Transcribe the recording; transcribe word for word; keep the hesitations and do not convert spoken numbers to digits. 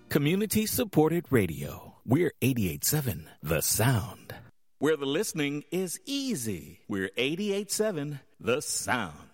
Community supported radio. We're eighty-eight point seven The Sound. Where the listening is easy. We're eighty-eight point seven The Sound.